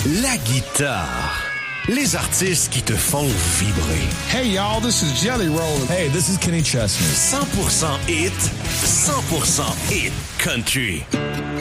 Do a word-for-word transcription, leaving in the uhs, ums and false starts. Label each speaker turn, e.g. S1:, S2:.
S1: La guitare. Les artistes qui te font vibrer.
S2: Hey y'all, this is Jelly Roll.
S3: Hey, this is Kenny Chesney.
S1: cent pour cent hit, cent pour cent hit country.